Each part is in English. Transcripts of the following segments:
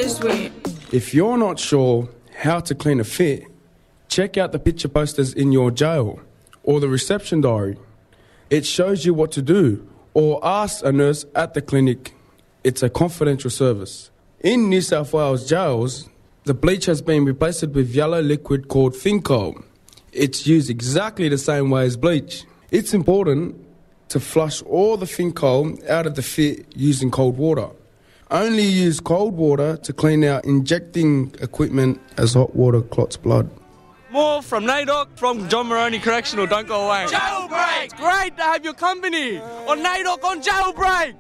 sweet. If you're not sure how to clean a fit, check out the picture posters in your jail or the reception diary. It shows you what to do, or ask a nurse at the clinic. It's a confidential service. In New South Wales jails, the bleach has been replaced with yellow liquid called Thinkol. It's used exactly the same way as bleach. It's important to flush all the Thinkol out of the fit using cold water. Only use cold water to clean out injecting equipment as hot water clots blood. More from NAIDOC, from John Moroney Correctional. Don't go away. Jailbreak! Great to have your company on NAIDOC on Jailbreak!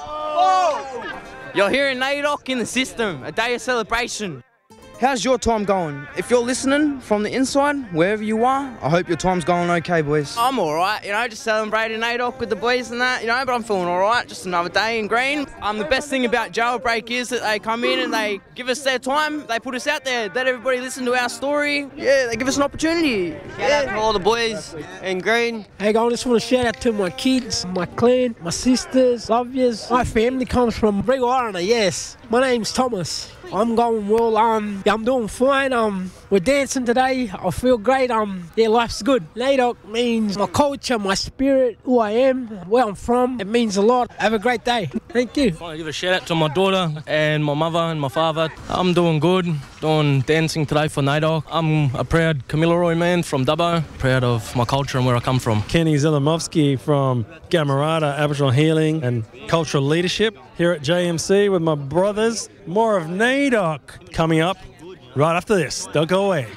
Oh. You're here in NAIDOC in the system, a day of celebration. How's your time going? If you're listening from the inside, wherever you are, I hope your time's going okay, boys. I'm alright, just celebrating NAIDOC with the boys and that, but I'm feeling alright, just another day in green. The best thing about Jailbreak is that they come in and they give us their time, they put us out there, let everybody listen to our story. Yeah, they give us an opportunity. Shout out to all the boys in green. Hey, I just want to shout out to my kids, my clan, my sisters, love yous. My family comes from Brewarrina, yes. My name's Thomas. I'm going well, I'm doing fine, we're dancing today, I feel great, life's good. NAIDOC means my culture, my spirit, who I am, where I'm from, it means a lot. Have a great day. Thank you. I want to give a shout out to my daughter and my mother and my father. I'm doing good, doing dancing today for NAIDOC. I'm a proud Kamilaroi man from Dubbo, proud of my culture and where I come from. Kenny Zelamovsky from Gamarata Aboriginal Healing and Cultural Leadership here at JMC with my brothers. More of NAIDOC coming up right after this. Don't go away.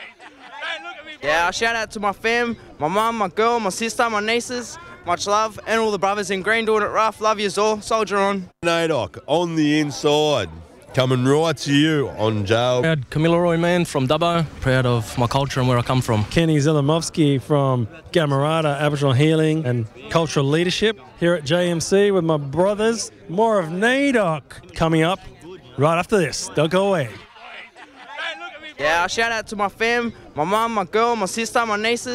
Yeah, shout out to my fam, my mum, my girl, my sister, my nieces. Much love, and all the brothers in green doing it rough. Love yous all. Soldier on. NAIDOC on the inside. Coming right to you on jail. Proud Kamilaroi man from Dubbo, proud of my culture and where I come from. Kenny Zelamovsky from Gamarata Aboriginal Healing and Cultural Leadership here at JMC with my brothers. More of NAIDOC coming up right after this. Don't go away. Yeah, shout out to my fam, my mum, my girl, my sister, my nieces.